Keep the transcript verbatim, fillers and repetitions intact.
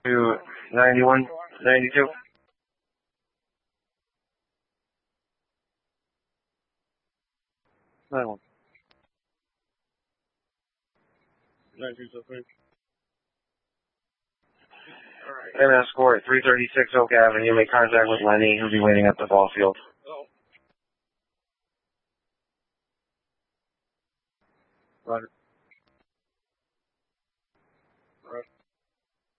to ninety-one, ninety-two. ninety-one. ninety-two, M S score at three thirty-six Oak Avenue. Make contact with Lenny. He'll be waiting at the ball field. Roger.